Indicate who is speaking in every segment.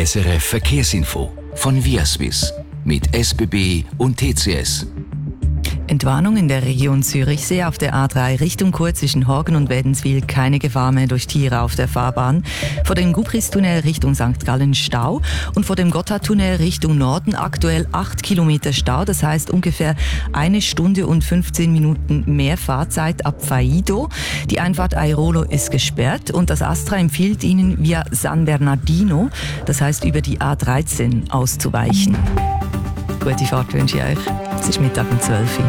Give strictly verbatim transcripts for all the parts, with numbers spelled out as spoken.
Speaker 1: S R F Verkehrsinfo von Viaswiss mit S B B und T C S.
Speaker 2: Entwarnung in der Region Zürichsee auf der A drei Richtung Chur zwischen Horgen und Wädenswil, keine Gefahr mehr durch Tiere auf der Fahrbahn. Vor dem Gubristunnel Richtung Sankt Gallen Stau und vor dem Gotthardtunnel Richtung Norden aktuell acht Kilometer Stau. Das heißt ungefähr eine Stunde und fünfzehn Minuten mehr Fahrzeit ab Faido. Die Einfahrt Airolo ist gesperrt und das Astra empfiehlt Ihnen via San Bernardino, das heißt über die A dreizehn, auszuweichen. Gute Fahrt wünsche ich euch. Es ist Mittag um zwölf Uhr.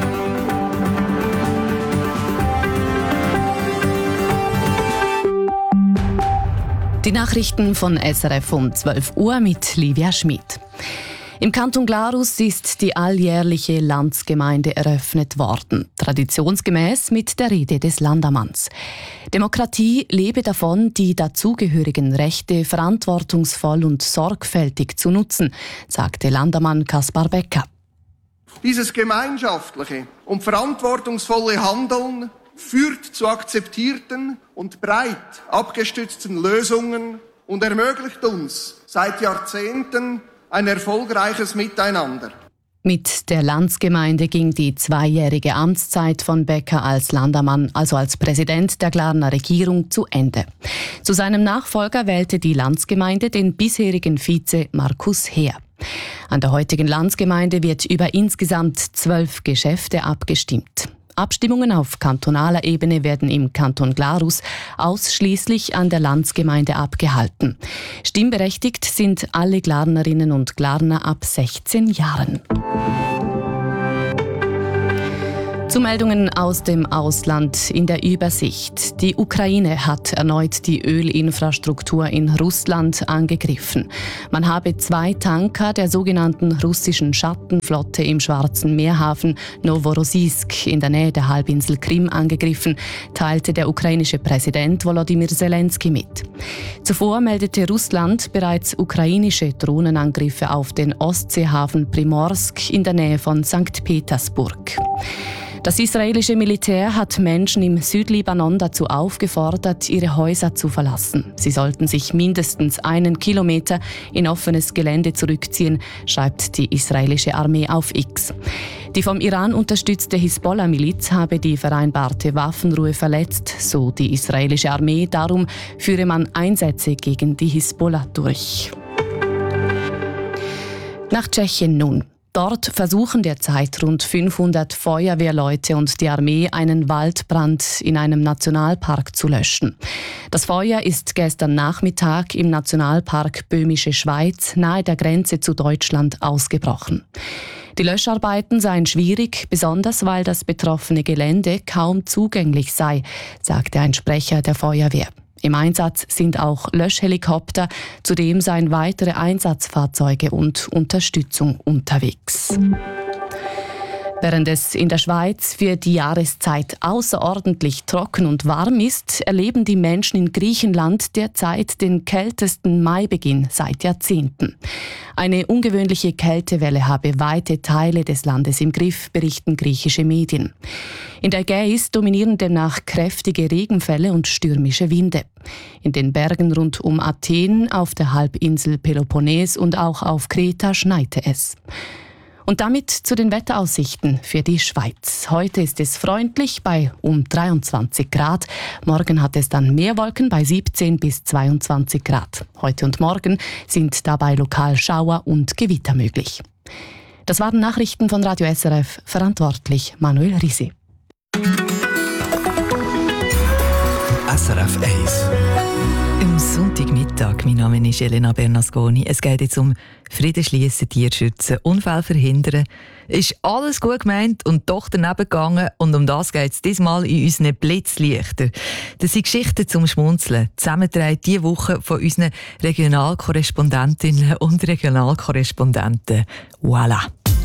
Speaker 3: Die Nachrichten von S R F um zwölf Uhr mit Livia Schmid. Im Kanton Glarus ist die alljährliche Landsgemeinde eröffnet worden, traditionsgemäß mit der Rede des Landammanns. Demokratie lebe davon, die dazugehörigen Rechte verantwortungsvoll und sorgfältig zu nutzen, sagte Landammann Kaspar Becker.
Speaker 4: Dieses gemeinschaftliche und verantwortungsvolle Handeln führt zu akzeptierten und breit abgestützten Lösungen und ermöglicht uns seit Jahrzehnten ein erfolgreiches Miteinander.
Speaker 3: Mit der Landsgemeinde ging die zweijährige Amtszeit von Becker als Landammann, also als Präsident der Glarner Regierung, zu Ende. Zu seinem Nachfolger wählte die Landsgemeinde den bisherigen Vize Markus Heer. An der heutigen Landsgemeinde wird über insgesamt zwölf Geschäfte abgestimmt. Abstimmungen auf kantonaler Ebene werden im Kanton Glarus ausschließlich an der Landsgemeinde abgehalten. Stimmberechtigt sind alle Glarnerinnen und Glarner ab sechzehn Jahren. Zu Meldungen aus dem Ausland in der Übersicht. Die Ukraine hat erneut die Ölinfrastruktur in Russland angegriffen. Man habe zwei Tanker der sogenannten russischen Schattenflotte im Schwarzen Meerhafen Novorossiysk in der Nähe der Halbinsel Krim angegriffen, teilte der ukrainische Präsident Volodymyr Zelensky mit. Zuvor meldete Russland bereits ukrainische Drohnenangriffe auf den Ostseehafen Primorsk in der Nähe von Sankt Petersburg. Das israelische Militär hat Menschen im Südlibanon dazu aufgefordert, ihre Häuser zu verlassen. Sie sollten sich mindestens einen Kilometer in offenes Gelände zurückziehen, schreibt die israelische Armee auf X. Die vom Iran unterstützte Hisbollah-Miliz habe die vereinbarte Waffenruhe verletzt, so die israelische Armee. Darum führe man Einsätze gegen die Hisbollah durch. Nach Tschechien nun. Dort versuchen derzeit rund fünfhundert Feuerwehrleute und die Armee einen Waldbrand in einem Nationalpark zu löschen. Das Feuer ist gestern Nachmittag im Nationalpark Böhmische Schweiz nahe der Grenze zu Deutschland ausgebrochen. Die Löscharbeiten seien schwierig, besonders weil das betroffene Gelände kaum zugänglich sei, sagte ein Sprecher der Feuerwehr. Im Einsatz sind auch Löschhelikopter, zudem seien weitere Einsatzfahrzeuge und Unterstützung unterwegs. Während es in der Schweiz für die Jahreszeit außerordentlich trocken und warm ist, erleben die Menschen in Griechenland derzeit den kältesten Maibeginn seit Jahrzehnten. Eine ungewöhnliche Kältewelle habe weite Teile des Landes im Griff, berichten griechische Medien. In der Ägäis dominieren demnach kräftige Regenfälle und stürmische Winde. In den Bergen rund um Athen, auf der Halbinsel Peloponnes und auch auf Kreta schneite es. Und damit zu den Wetteraussichten für die Schweiz. Heute ist es freundlich bei um dreiundzwanzig Grad. Morgen hat es dann mehr Wolken bei siebzehn bis zweiundzwanzig Grad. Heute und morgen sind dabei lokal Schauer und Gewitter möglich. Das waren Nachrichten von Radio S R F, verantwortlich Manuel Risi.
Speaker 1: S R F eins.
Speaker 2: Am Sonntagmittag, mein Name ist Elena Bernasconi. Es geht jetzt um Frieden schliessen, Tiere schützen, Unfälle verhindern. Ist alles gut gemeint und doch daneben gegangen. Und um das geht es diesmal in unseren Blitzlichtern. Das sind Geschichten zum Schmunzeln. Zusammengetragen diese Woche von unseren Regionalkorrespondentinnen und Regionalkorrespondenten. Voilà!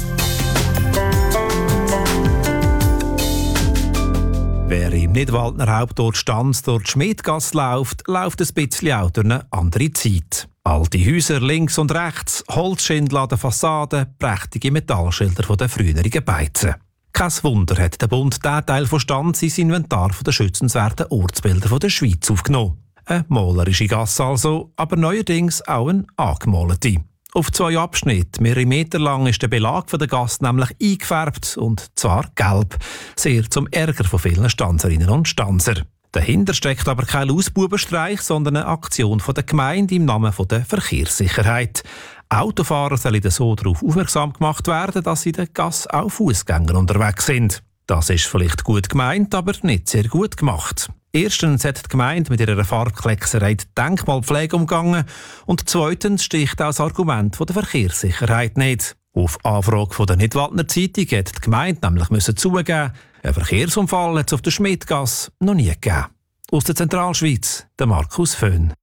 Speaker 5: Wer im Nidwaldner Hauptort Stanz durch die Schmidgasse läuft, läuft ein bisschen auch durch eine andere Zeit. Alte Häuser links und rechts, Holzschindel an der Fassade, prächtige Metallschilder von den früheren Beizen. Kein Wunder hat der Bund diesen Teil von Stanz ins Inventar der schützenswerten Ortsbilder der Schweiz aufgenommen. Eine malerische Gasse also, aber neuerdings auch eine angemalte. Auf zwei Abschnitte, mehrere Meter lang, ist der Belag der Gasse nämlich eingefärbt, und zwar gelb. Sehr zum Ärger von vielen Stanzerinnen und Stanzer. Dahinter steckt aber kein Lausbubenstreich, sondern eine Aktion von der Gemeinde im Namen der Verkehrssicherheit. Autofahrer sollen so darauf aufmerksam gemacht werden, dass in der Gasse auch Fußgänger unterwegs sind. Das ist vielleicht gut gemeint, aber nicht sehr gut gemacht. Erstens hat die Gemeinde mit ihrer Farbkleckserei die Denkmalpflege umgangen, und zweitens sticht auch das Argument von der Verkehrssicherheit nicht. Auf Anfrage von der Nidwaldner Zeitung hat die Gemeinde nämlich müssen zugeben, einen Verkehrsunfall hat es auf der Schmidgasse noch nie gegeben. Aus der Zentralschweiz, der Markus Föhn.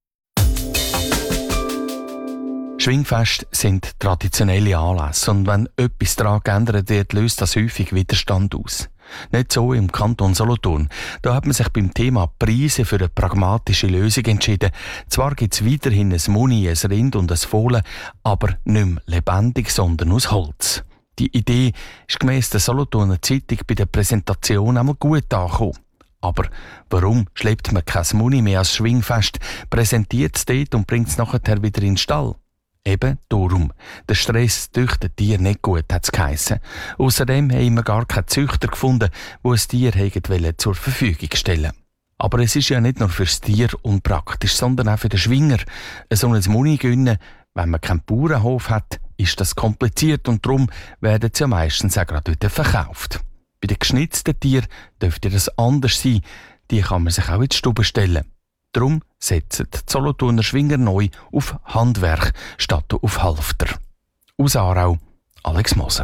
Speaker 6: Schwingfeste sind traditionelle Anlässe, und wenn etwas daran geändert wird, löst das häufig Widerstand aus. Nicht so im Kanton Solothurn. Da hat man sich beim Thema Preise für eine pragmatische Lösung entschieden. Zwar gibt es weiterhin ein Muni, ein Rind und ein Fohlen, aber nicht mehr lebendig, sondern aus Holz. Die Idee ist gemäss der Solothurner Zeitung bei der Präsentation einmal gut angekommen. Aber warum schleppt man kein Muni mehr als Schwingfest, präsentiert es dort und bringt es nachher wieder in den Stall? Eben darum. Der Stress züchtet Tier nicht gut, hat es geheissen. Außerdem haben wir gar keinen Züchter gefunden, der ein Tier zur Verfügung stellen. Aber es ist ja nicht nur fürs Tier unpraktisch, sondern auch für den Schwinger. So ein Muni gönnen, wenn man keinen Bauernhof hat, ist das kompliziert, und darum werden sie ja meistens auch gerade wieder verkauft. Bei den geschnitzten Tieren dürfte das anders sein. Die kann man sich auch in die Stube stellen. Darum setzen die Solothurner Schwinger neu auf Handwerk statt auf Halfter. Aus Aarau, Alex Moser.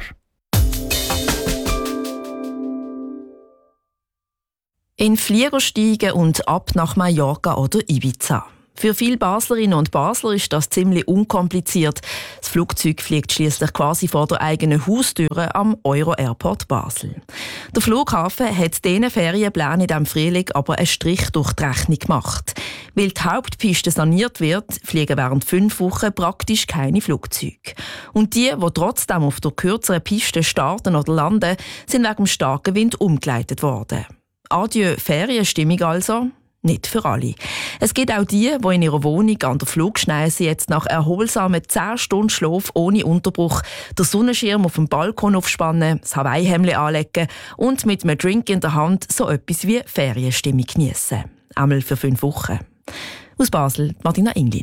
Speaker 7: In Flieger steigen und ab nach Mallorca oder Ibiza. Für viele Baslerinnen und Basler ist das ziemlich unkompliziert. Das Flugzeug fliegt schließlich quasi vor der eigenen Haustür am Euro Airport Basel. Der Flughafen hat diesen Ferienplänen in diesem Frühling aber einen Strich durch die Rechnung gemacht. Weil die Hauptpiste saniert wird, fliegen während fünf Wochen praktisch keine Flugzeuge. Und die, die trotzdem auf der kürzeren Piste starten oder landen, sind wegen dem starken Wind umgeleitet worden. Adieu Ferienstimmung also. Nicht für alle. Es gibt auch die, die in ihrer Wohnung an der Flugschneise jetzt nach erholsamen zehn Stunden Schlaf ohne Unterbruch den Sonnenschirm auf dem Balkon aufspannen, das Hawaii-Hemdli anlegen und mit einem Drink in der Hand so etwas wie Ferienstimmung geniessen. Einmal für fünf Wochen. Aus Basel, Martina Inglin.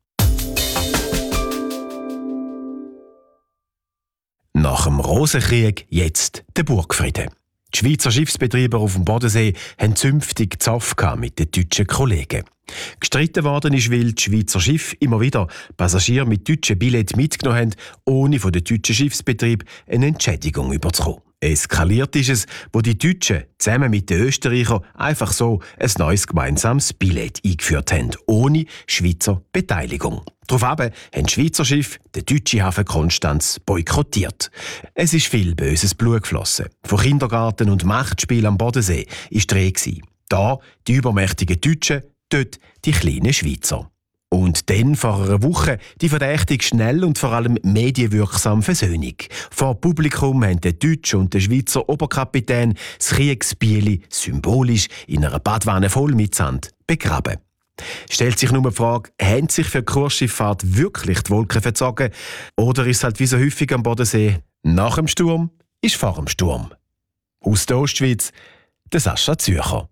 Speaker 8: Nach dem Rosenkrieg jetzt der Burgfrieden. Die Schweizer Schiffsbetriebe auf dem Bodensee haben zünftig Zoff mit den deutschen Kollegen. Gestritten worden ist, weil die Schweizer Schiffe immer wieder Passagiere mit deutschen Billets mitgenommen haben, ohne von den deutschen Schiffsbetrieben eine Entschädigung überzukommen. Eskaliert ist es, wo die Deutschen zusammen mit den Österreichern einfach so ein neues gemeinsames Billett eingeführt haben, ohne Schweizer Beteiligung. Daraufhin haben Schweizer Schiffe den deutschen Hafen Konstanz boykottiert. Es ist viel böses Blut geflossen. Von Kindergarten und Machtspiel am Bodensee war die Rede. Da die übermächtigen Deutschen, dort die kleinen Schweizer. Und dann vor einer Woche die verdächtig schnell und vor allem medienwirksame Versöhnung. Vor Publikum haben der deutsche und der Schweizer Oberkapitän das Kriegsbieli symbolisch in einer Badwanne voll mit Sand begraben. Stellt sich nur die Frage, haben sich für die Kursschifffahrt wirklich die Wolken verzogen? Oder ist es halt wie so häufig am Bodensee, nach dem Sturm ist vor dem Sturm? Aus der Ostschweiz, der Sascha Zürcher.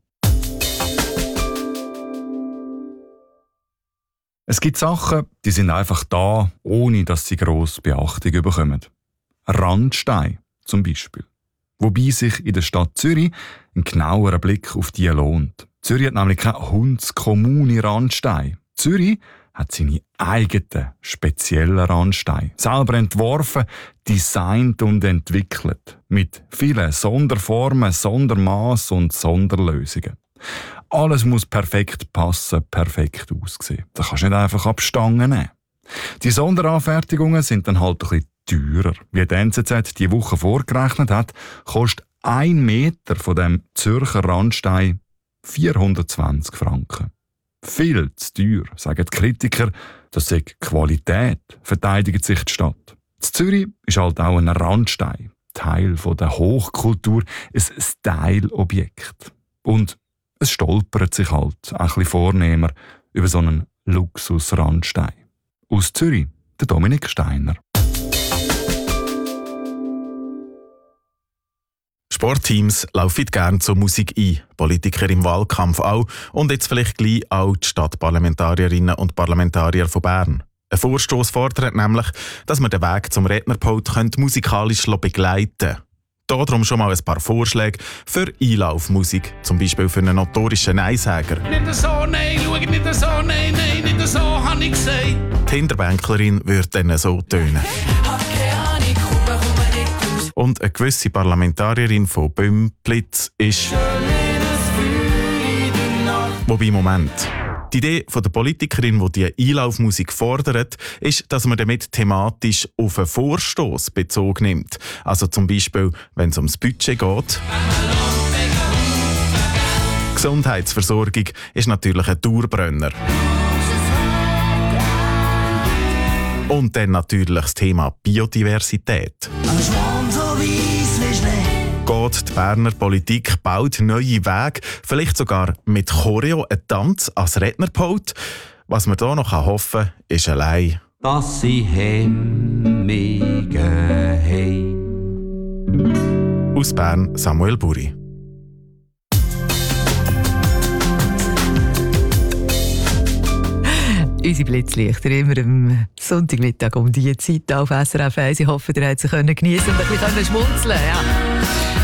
Speaker 9: Es gibt Sachen, die sind einfach da, ohne dass sie grosse Beachtung bekommen. Randstein zum Beispiel. Wobei sich in der Stadt Zürich ein genauerer Blick auf die lohnt. Zürich hat nämlich keine Hundskommune Randstein. Zürich hat seine eigenen speziellen Randsteine. Selber entworfen, designt und entwickelt. Mit vielen Sonderformen, Sondermaß und Sonderlösungen. Alles muss perfekt passen, perfekt aussehen. Das kannst du nicht einfach abstangen nehmen. Die Sonderanfertigungen sind dann halt ein bisschen teurer. Wie die N Z Z diese Woche vorgerechnet hat, kostet ein Meter von dem Zürcher Randstein vierhundertzwanzig Franken. Viel zu teuer, sagen die Kritiker. Das sei Qualität, verteidigt sich die Stadt. In Zürich ist halt auch ein Randstein, Teil der Hochkultur, ein Style-Objekt. Und es stolpert sich halt ein bisschen vornehmer über so einen Luxus-Randstein. Aus Zürich, der Dominik Steiner.
Speaker 10: Sportteams laufen gerne zur Musik ein, Politiker im Wahlkampf auch und jetzt vielleicht gleich auch die Stadtparlamentarierinnen und Parlamentarier von Bern. Ein Vorstoss fordert nämlich, dass man den Weg zum Rednerpult musikalisch begleiten könnte. Darum schon mal ein paar Vorschläge für Einlaufmusik, zum Beispiel für einen notorischen Neinsäger.
Speaker 11: Nicht so, nein, schau nicht so, nein, nein, nicht so, habe ich gesagt.
Speaker 10: Die Hinterbänklerin würde dann so tönen. Und eine gewisse Parlamentarierin von Bümplitz ist... Wobei, Moment. Die Idee von der Politikerin, die die Einlaufmusik fordert, ist, dass man damit thematisch auf einen Vorstoss Bezug nimmt. Also zum Beispiel, wenn es ums Budget geht. Gesundheitsversorgung ist natürlich ein Dauerbrenner. Und dann natürlich das Thema Biodiversität. Geht die Berner Politik baut neue Wege, vielleicht sogar mit Choreo, ein Tanz als Rednerpult. Was man hier noch hoffen kann, ist allein,
Speaker 12: dass sie hemmige haben.
Speaker 10: Aus Bern, Samuel Buri.
Speaker 2: Unsere Blitzlichter immer am Sonntagmittag um diese Zeit auf S R F eins. Ich hoffe, ihr könnt sie geniessen und ein bisschen schmunzeln. Ja.